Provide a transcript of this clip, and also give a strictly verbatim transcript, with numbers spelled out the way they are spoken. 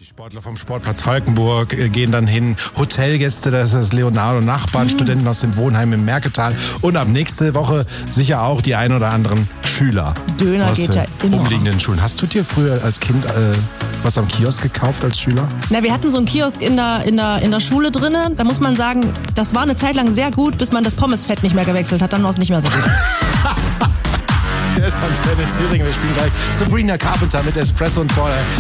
Die Sportler vom Sportplatz Falkenburg äh, gehen dann hin. Hotelgäste, das ist das Leonardo, Nachbarn, mhm. Studenten aus dem Wohnheim im Merketal. Und ab nächste Woche sicher auch die ein oder anderen Schüler. Döner aus geht äh, ja immer. umliegenden Schulen. Hast du dir früher als Kind äh, was am Kiosk gekauft als Schüler? Na, wir hatten so einen Kiosk in der, in der, in der Schule drinne. Da muss man sagen, das war eine Zeit lang sehr gut, bis man das Pommesfett nicht mehr gewechselt hat. Dann war es nicht mehr so gut. Hier ist Antenne Thüringen. Wir spielen gleich Sabrina Carpenter mit Espresso und vorher